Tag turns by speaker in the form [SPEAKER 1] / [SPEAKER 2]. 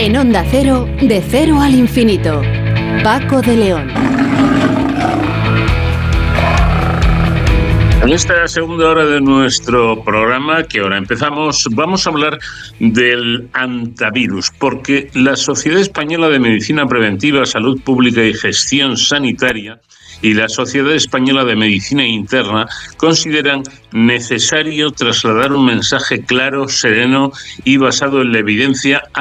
[SPEAKER 1] En Onda Cero, de cero al infinito. Paco de León.
[SPEAKER 2] En esta segunda hora de nuestro programa, que ahora empezamos, vamos a hablar del antivirus, porque la Sociedad Española de Medicina Preventiva, Salud Pública y Gestión Sanitaria y la Sociedad Española de Medicina Interna consideran necesario trasladar un mensaje claro, sereno y basado en la evidencia